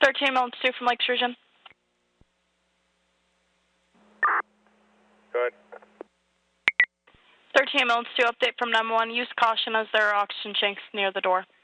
13 ambulance 2 from Lake Sturgeon. Go ahead. 13 ambulance 2 update from 911. Use caution as there are oxygen tanks near the door.